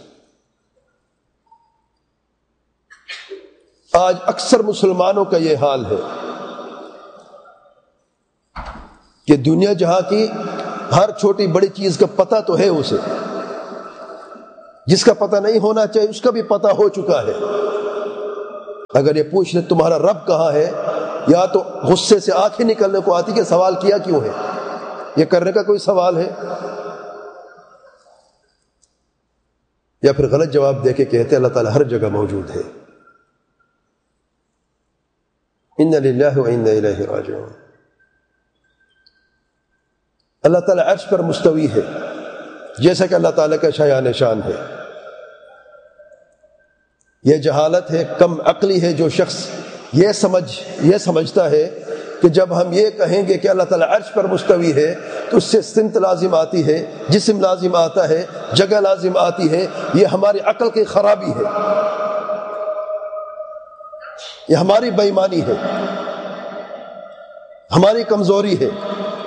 آج اکثر مسلمانوں کا یہ حال ہے کہ دنیا جہاں کی ہر چھوٹی بڑی چیز کا پتہ تو ہے اسے، جس کا پتہ نہیں ہونا چاہیے اس کا بھی پتہ ہو چکا ہے۔ اگر یہ پوچھ لیں تمہارا رب کہاں ہے، یا تو غصے سے آنکھیں نکلنے کو آتی کہ سوال کیا کیوں ہے، یہ کرنے کا کوئی سوال ہے، یا پھر غلط جواب دے کے کہتے ہیں اللہ تعالیٰ ہر جگہ موجود ہے۔ اِنَّ لِلَّهِ وَإِنَّ إِلَيْهِ رَاجِعُونَ۔ اللہ تعالیٰ عرش پر مستوی ہے، جیسا کہ اللہ تعالیٰ کا شایان شان ہے۔ یہ جہالت ہے، کم عقلی ہے جو شخص یہ سمجھ یہ سمجھتا ہے کہ جب ہم یہ کہیں گے کہ اللہ تعالیٰ عرش پر مستوی ہے تو اس سے سمت لازم آتی ہے، جسم لازم آتا ہے، جگہ لازم آتی ہے۔ یہ ہماری عقل کی خرابی ہے، یہ ہماری بے ایمانی ہے، ہماری کمزوری ہے۔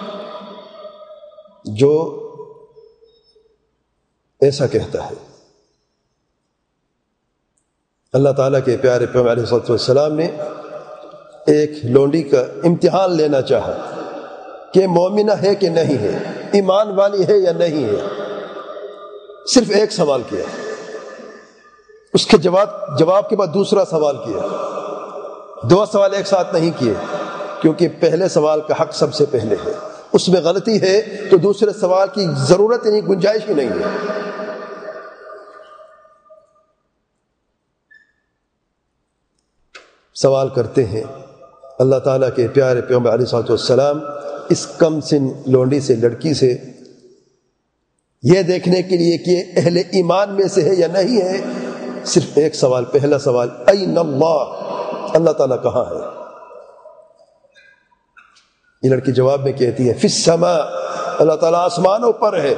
جو ایسا کہتا ہے، اللہ تعالیٰ کے پیارے پیغمبر علیہ الصلوۃ والسلام نے ایک لونڈی کا امتحان لینا چاہا کہ مومنہ ہے کہ نہیں ہے، ایمان والی ہے یا نہیں ہے۔ صرف ایک سوال کیا، اس کے جواب جواب کے بعد دوسرا سوال کیا، دو سوال ایک ساتھ نہیں کیے، کیونکہ پہلے سوال کا حق سب سے پہلے ہے۔ اس میں غلطی ہے تو دوسرے سوال کی ضرورت نہیں، گنجائش ہی نہیں ہے۔ سوال کرتے ہیں اللہ تعالیٰ کے پیارے پیغمبر علیہ الصلوۃ والسلام اس کم سن لونڈی سے، لڑکی سے، یہ دیکھنے کے لیے کہ اہل ایمان میں سے ہے یا نہیں ہے۔ صرف ایک سوال، پہلا سوال، این اللہ، اللہ تعالیٰ کہاں ہے؟ یہ لڑکی جواب میں کہتی ہے فی السماء، اللہ تعالیٰ آسمانوں پر ہے۔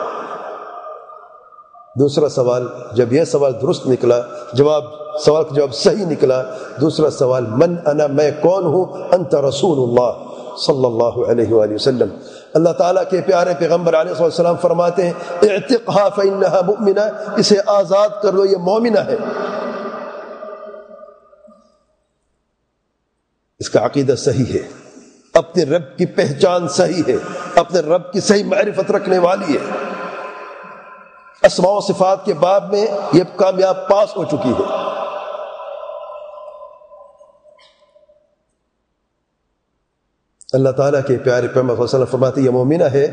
دوسرا سوال، جب یہ سوال درست نکلا، جواب سوال کا جواب صحیح نکلا، دوسرا سوال من انا، میں کون ہوں؟ انت رسول اللہ صلی اللہ علیہ وآلہ وسلم۔ اللہ تعالیٰ کے پیارے پیغمبر علیہ السلام فرماتے ہیں اعتقها فإنها مؤمنہ، اسے آزاد کر دو، یہ مومنہ ہے۔ اس کا عقیدہ صحیح ہے، اپنے رب کی پہچان صحیح ہے، اپنے رب کی صحیح معرفت رکھنے والی ہے، اسماء و صفات کے باب میں یہ کامیاب پاس ہو چکی ہے۔ اللہ تعالیٰ کے پیارے پیغمبر صلی اللہ علیہ وسلم فرماتے ہیں یہ مومنہ ہے۔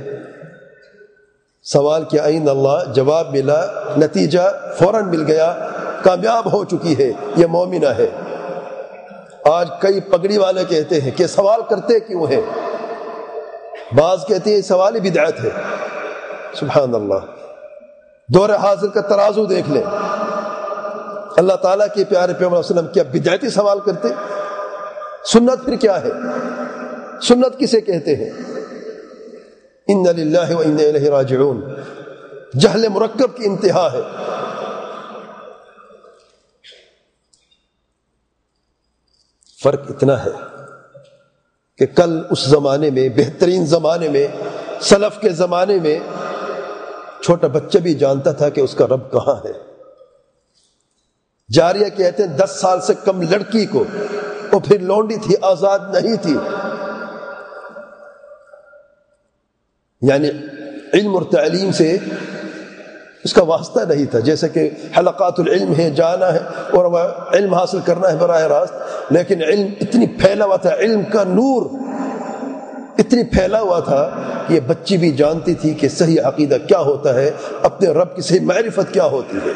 سوال کیا این اللہ، جواب ملا، نتیجہ فوراً مل گیا، کامیاب ہو چکی ہے، یہ مومنہ ہے۔ آج کئی پگڑی والے کہتے ہیں کہ سوال کرتے کیوں ہیں؟ بعض کہتے ہیں سوال ہی بدعت ہے۔ سبحان اللہ، دور حاضر کا ترازو دیکھ لیں، اللہ تعالیٰ کے پیارے پیغمبر صلی اللہ علیہ وسلم کیا بدعتی سوال کرتے؟ سنت پھر کیا ہے؟ سنت کسے کہتے ہیں؟ ان للہ و انا الیہ راجعون، جہل مرکب کی انتہا ہے۔ فرق اتنا ہے کہ کل اس زمانے میں، بہترین زمانے میں، سلف کے زمانے میں، چھوٹا بچہ بھی جانتا تھا کہ اس کا رب کہاں ہے۔ جاریہ کہتے ہیں دس سال سے کم لڑکی کو، وہ پھر لونڈی تھی، آزاد نہیں تھی، یعنی علم اور تعلیم سے اس کا واسطہ نہیں تھا۔ جیسے کہ حلقات العلم ہے، جانا ہے اور وہ علم حاصل کرنا ہے براہ راست، لیکن علم اتنی پھیلا ہوا تھا، علم کا نور اتنی پھیلا ہوا تھا کہ یہ بچی بھی جانتی تھی کہ صحیح عقیدہ کیا ہوتا ہے، اپنے رب کی صحیح معرفت کیا ہوتی ہے۔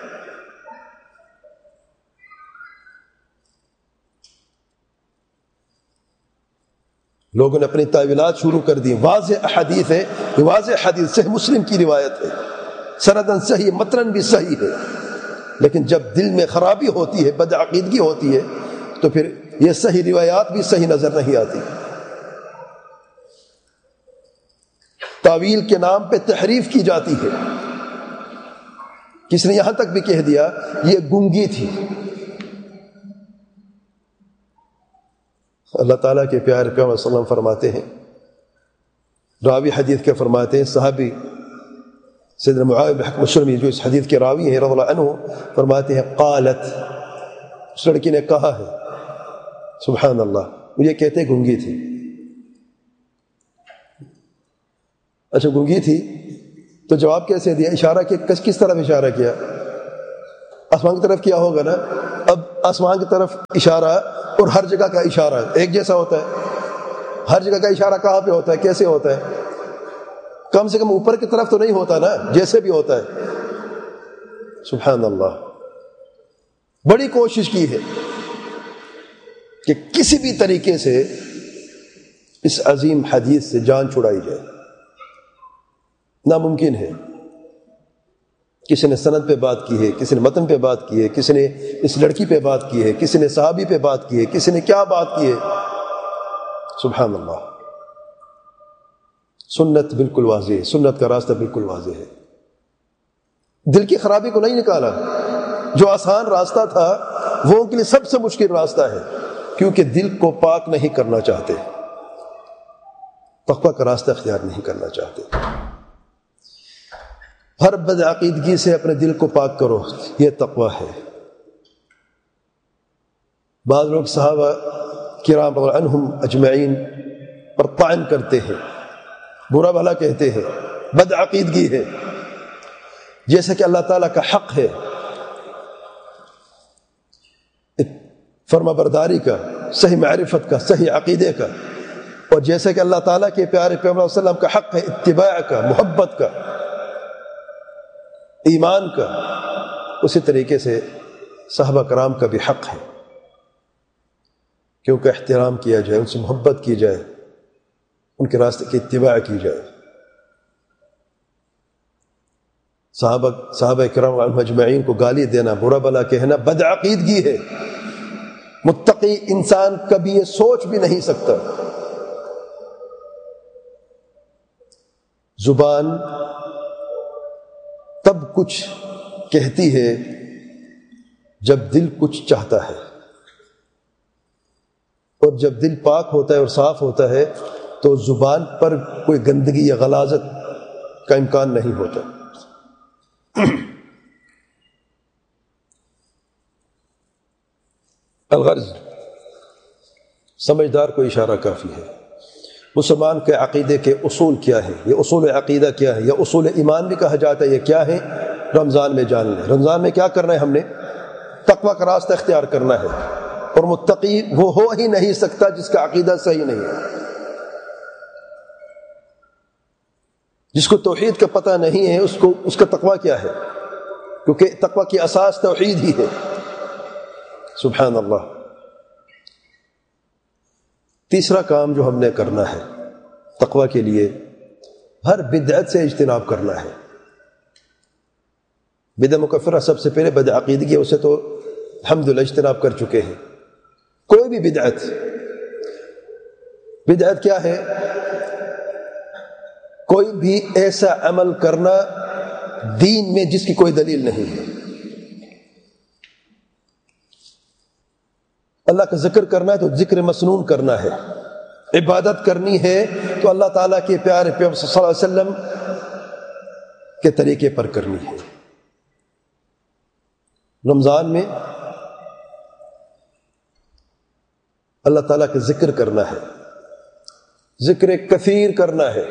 لوگوں نے اپنی تعویلات شروع کر دی۔ واضح احادیث ہے، واضح حدیث صحیح مسلم کی روایت ہے، سندن صحیح، متن بھی صحیح ہے، لیکن جب دل میں خرابی ہوتی ہے، بدعقیدگی ہوتی ہے، تو پھر یہ صحیح روایات بھی صحیح نظر نہیں آتی۔ تعویل کے نام پہ تحریف کی جاتی ہے۔ کس نے یہاں تک بھی کہہ دیا یہ گونگی تھی۔ اللہ تعالیٰ کے پیارے پیغمبر صلی اللہ علیہ وسلم فرماتے ہیں، راوی حدیث کے فرماتے ہیں، صحابی سیدنا معاویہ بن حکم السلمی جو اس حدیث کے راوی ہیں رضی اللہ عنہ، فرماتے ہیں قالت، اس لڑکی نے کہا ہے، سبحان اللہ، مجھے کہتے ہیں گونگی تھی۔ اچھا گونگی تھی تو جواب کیسے دیا؟ اشارہ کیا؟ کس کس طرف اشارہ کیا؟ آسمان کی طرف کیا ہوگا نا۔ اب آسمان کی طرف اشارہ اور ہر جگہ کا اشارہ ایک جیسا ہوتا ہے؟ ہر جگہ کا اشارہ کہاں پہ ہوتا ہے، کیسے ہوتا ہے؟ کم سے کم اوپر کی طرف تو نہیں ہوتا نا، جیسے بھی ہوتا ہے۔ سبحان اللہ، بڑی کوشش کی ہے کہ کسی بھی طریقے سے اس عظیم حدیث سے جان چھڑائی جائے، ناممکن ہے۔ کسی نے سند پہ بات کی ہے، کسی نے متن پہ بات کی ہے، کسی نے اس لڑکی پہ بات کی ہے، کسی نے صحابی پہ بات کی ہے، کسی نے کیا بات کی ہے۔ سبحان اللہ، سنت بالکل واضح ہے، سنت کا راستہ بالکل واضح ہے۔ دل کی خرابی کو نہیں نکالا، جو آسان راستہ تھا وہ ان کے لیے سب سے مشکل راستہ ہے، کیونکہ دل کو پاک نہیں کرنا چاہتے، تقویٰ کا راستہ اختیار نہیں کرنا چاہتے۔ ہر بدعقیدگی سے اپنے دل کو پاک کرو، یہ تقویٰ ہے۔ بعض لوگ صحابہ کرام رضی اللہ عنہم اجمعین پر طعن کرتے ہیں، برا بھلا کہتے ہیں، بدعقیدگی ہے، جیسے کہ اللہ تعالیٰ کا حق ہے فرما برداری کا، صحیح معرفت کا، صحیح عقیدے کا، اور جیسے کہ اللہ تعالیٰ کے پیارے پیغمبر صلی اللہ علیہ وسلم کا حق ہے اتباع کا، محبت کا، ایمان کا، اسی طریقے سے صحابہ کرام کا بھی حق ہے کہ ان کا احترام کیا جائے، ان سے محبت کی جائے، ان کے راستے کی اتباع کی جائے۔ صحابہ صحابہ کرام اجمعین کو گالی دینا، برا بھلا کہنا بدعقیدگی ہے۔ متقی انسان کبھی یہ سوچ بھی نہیں سکتا۔ زبان تب کچھ کہتی ہے جب دل کچھ چاہتا ہے، اور جب دل پاک ہوتا ہے اور صاف ہوتا ہے تو زبان پر کوئی گندگی یا غلاظت کا امکان نہیں ہوتا۔ الغرض، سمجھدار کو اشارہ کافی ہے۔ مسلمان کے عقیدے کے اصول کیا ہے، یہ اصول عقیدہ کیا ہے، یا اصول ایمان بھی کہا جاتا ہے، یہ کیا ہے؟ رمضان میں جان لیں۔ رمضان میں کیا کرنا ہے؟ ہم نے تقویٰ کا راستہ اختیار کرنا ہے، اور متقی وہ ہو ہی نہیں سکتا جس کا عقیدہ صحیح نہیں ہے، جس کو توحید کا پتہ نہیں ہے، اس کو اس کا تقویٰ کیا ہے؟ کیونکہ تقویٰ کی اساس توحید ہی ہے۔ سبحان اللہ۔ تیسرا کام جو ہم نے کرنا ہے تقویٰ کے لیے، ہر بدعت سے اجتناب کرنا ہے۔ بدعت مکفرہ سب سے پہلے بد عقیدگی ہے، اسے تو الحمدللہ اجتناب کر چکے ہیں۔ کوئی بھی بدعت، بدعت کیا ہے؟ کوئی بھی ایسا عمل کرنا دین میں جس کی کوئی دلیل نہیں ہے۔ اللہ کا ذکر کرنا ہے تو ذکر مسنون کرنا ہے، عبادت کرنی ہے تو اللہ تعالیٰ کے پیارے پیغمبر صلی اللہ علیہ وسلم کے طریقے پر کرنی ہے۔ رمضان میں اللہ تعالیٰ کا ذکر کرنا ہے، ذکر کثیر کرنا ہے،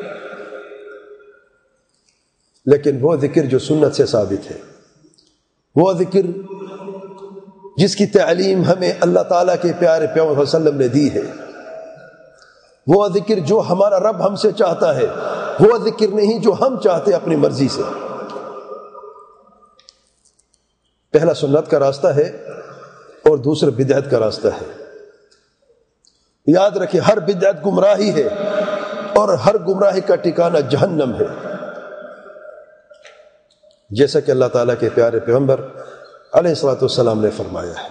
لیکن وہ ذکر جو سنت سے ثابت ہے، وہ ذکر جس کی تعلیم ہمیں اللہ تعالیٰ کے پیارے پیغمبر صلی اللہ علیہ وسلم نے دی ہے، وہ ذکر جو ہمارا رب ہم سے چاہتا ہے، وہ ذکر نہیں جو ہم چاہتے اپنی مرضی سے۔ پہلا سنت کا راستہ ہے اور دوسرا بدعت کا راستہ ہے۔ یاد رکھیں، ہر بدعت گمراہی ہے اور ہر گمراہی کا ٹھکانہ جہنم ہے، جیسا کہ اللہ تعالیٰ کے پیارے پیغمبر علیہ الصلوۃ والسلام نے فرمایا ہے۔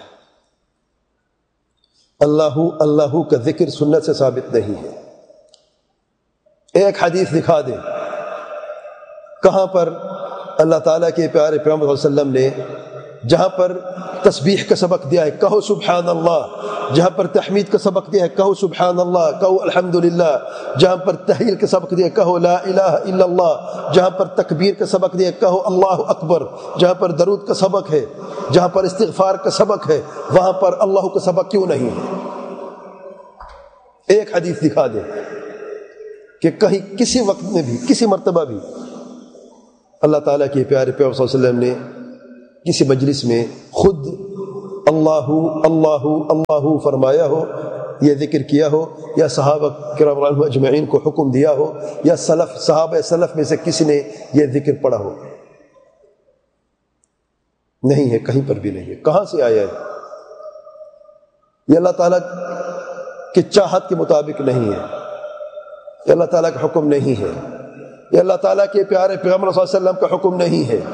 اللہ اللہ کا ذکر سنت سے ثابت نہیں ہے۔ ایک حدیث دکھا دیں کہاں پر اللہ تعالیٰ کے پیارے پیغمبر صلی اللہ علیہ وسلم نے جہاں پر تسبیح کا سبق دیا ہے کہو سبحان اللہ، جہاں پر تحمید کا سبق دیا ہے کہو سبحان اللہ، کہو الحمدللہ، جہاں پر تحلیل کا سبق دیا ہے کہو لا الہ الا اللہ، جہاں پر تکبیر کا سبق دیا ہے کہو اللہ اکبر، جہاں پر درود کا سبق ہے، جہاں پر استغفار کا سبق ہے، وہاں پر اللہ کا سبق کیوں نہیں ہے؟ ایک حدیث دکھا دیں کہ کہیں کسی وقت میں بھی، کسی مرتبہ بھی اللہ تعالیٰ کے پیارے پیغمبر صلی اللہ علیہ وسلم نے کسی مجلس میں خود اللہ اللہ اللہ فرمایا ہو، یہ ذکر کیا ہو، یا صحابہ کرام رضی اللہ عنہم اجمعین کو حکم دیا ہو، یا سلف صحابہ سلف میں سے کسی نے یہ ذکر پڑھا ہو؟ نہیں ہے، کہیں پر بھی نہیں ہے۔ کہاں سے آیا ہے؟ یہ اللہ تعالیٰ کی چاہت کے مطابق نہیں ہے، یہ اللہ تعالیٰ کا حکم نہیں ہے، یہ اللہ تعالیٰ کے پیارے پیغمبر صلی اللہ علیہ وسلم کا حکم نہیں ہے۔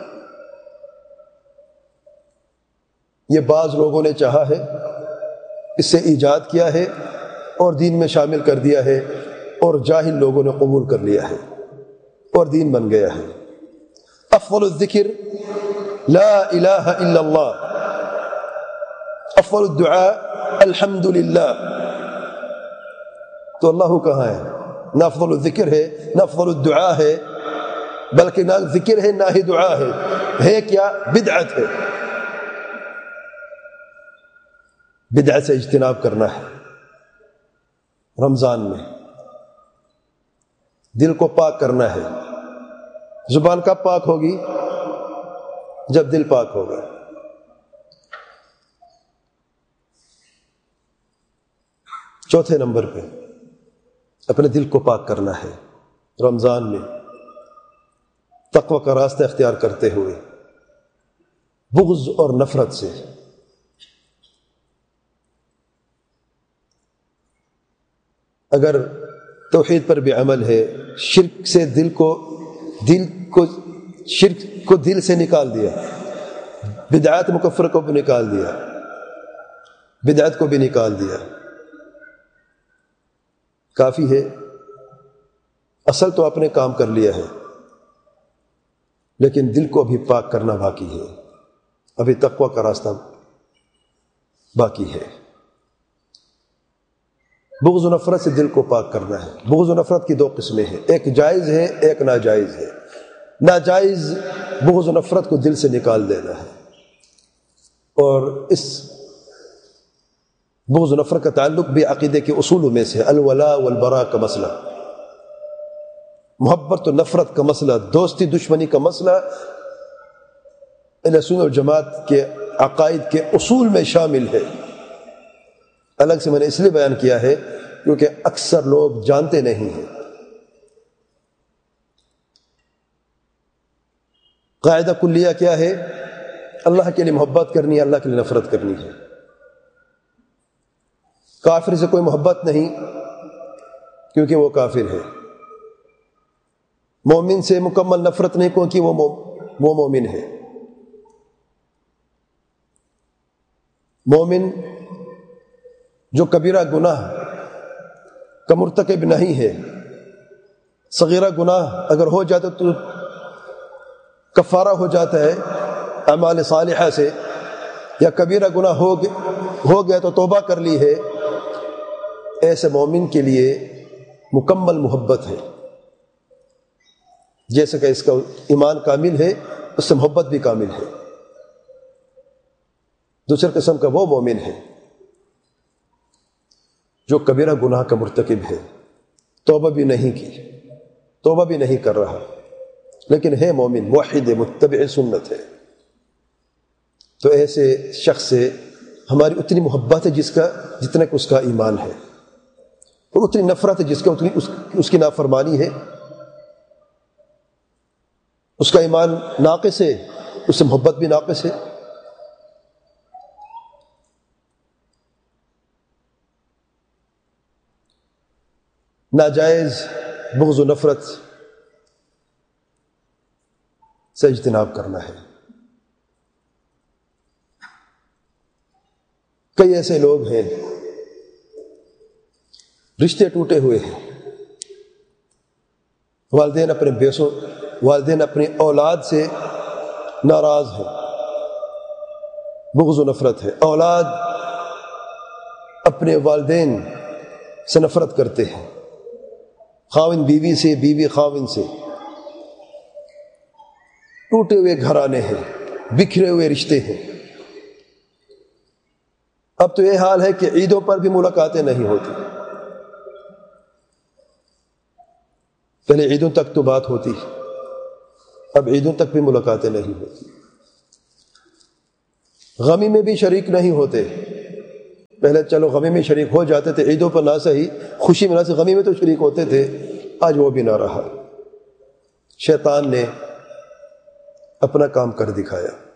یہ بعض لوگوں نے چاہا ہے، اس سے ایجاد کیا ہے اور دین میں شامل کر دیا ہے، اور جاہل لوگوں نے قبول کر لیا ہے اور دین بن گیا ہے۔ افضل الذکر لا الہ الا اللہ، افضل الدعاء الحمدللہ۔ تو اللہ کہاں ہے؟ نہ افضل الذکر ہے، نہ افضل الدعاء ہے، بلکہ نہ ذکر ہے نہ ہی دعا ہے۔ ہے کیا؟ بدعت ہے۔ بدعت سے اجتناب کرنا ہے۔ رمضان میں دل کو پاک کرنا ہے۔ زبان کب پاک ہوگی؟ جب دل پاک ہوگا۔ چوتھے نمبر پہ اپنے دل کو پاک کرنا ہے رمضان میں، تقوی کا راستہ اختیار کرتے ہوئے، بغض اور نفرت سے۔ اگر توحید پر بھی عمل ہے، شرک سے دل کو دل کو شرک کو دل سے نکال دیا، بدعات مکفر کو بھی نکال دیا، بدعت کو بھی نکال دیا، کافی ہے۔ اصل تو آپ نے کام کر لیا ہے، لیکن دل کو بھی پاک کرنا باقی ہے، ابھی تقوی کا راستہ باقی ہے۔ بغض و نفرت سے دل کو پاک کرنا ہے۔ بغض و نفرت کی دو قسمیں ہیں، ایک جائز ہے، ایک ناجائز ہے۔ ناجائز بغض و نفرت کو دل سے نکال دینا ہے، اور اس بغض و نفرت کا تعلق بھی عقیدے کے اصولوں میں سے الولاء والبراء کا مسئلہ، محبت و نفرت کا مسئلہ، دوستی دشمنی کا مسئلہ اہل سنت والجماعت کے عقائد کے اصول میں شامل ہے۔ الگ سے میں نے اس لیے بیان کیا ہے کیونکہ اکثر لوگ جانتے نہیں ہیں۔ قاعدہ کلیہ کیا ہے؟ اللہ کے لیے محبت کرنی ہے، اللہ کے لیے نفرت کرنی ہے۔ کافر سے کوئی محبت نہیں کیونکہ وہ کافر ہے، مومن سے مکمل نفرت نہیں کیونکہ وہ وہ مومن ہے۔ مومن جو کبیرہ گناہ کا مرتکب نہیں ہے، صغیرہ گناہ اگر ہو جاتا تو کفارہ ہو جاتا ہے اعمال صالحہ سے، یا کبیرہ گناہ ہو ہو گیا تو توبہ کر لی ہے، ایسے مومن کے لیے مکمل محبت ہے، جیسے کہ اس کا ایمان کامل ہے اس سے محبت بھی کامل ہے۔ دوسری قسم کا وہ مومن ہے جو کبیرہ گناہ کا مرتکب ہے، توبہ بھی نہیں کی، توبہ بھی نہیں کر رہا، لیکن ہے مومن، موحد، متبع سنت ہے، تو ایسے شخص سے ہماری اتنی محبت ہے جس کا جتنا کہ اس کا ایمان ہے، اور اتنی نفرت ہے جس کا اتنی اس, اس کی نافرمانی ہے۔ اس کا ایمان ناقص ہے، اس سے محبت بھی ناقص ہے۔ ناجائز بغض و نفرت سے اجتناب کرنا ہے۔ کئی ایسے لوگ ہیں رشتے ٹوٹے ہوئے ہیں، والدین اپنے بیسوں والدین اپنی اولاد سے ناراض ہیں، بغض و نفرت ہے، اولاد اپنے والدین سے نفرت کرتے ہیں، خاوند بیوی سے، بیوی خاوند سے، ٹوٹے ہوئے گھرانے ہیں، بکھرے ہوئے رشتے ہیں۔ اب تو یہ حال ہے کہ عیدوں پر بھی ملاقاتیں نہیں ہوتی، پہلے عیدوں تک تو بات ہوتی، اب عیدوں تک بھی ملاقاتیں نہیں ہوتی، غمی میں بھی شریک نہیں ہوتے، پہلے چلو غمی میں شریک ہو جاتے تھے، عیدوں پر نہ صحیح، خوشی میں نہ صحیح، غمی میں تو شریک ہوتے تھے، آج وہ بھی نہ رہا۔ شیطان نے اپنا کام کر دکھایا۔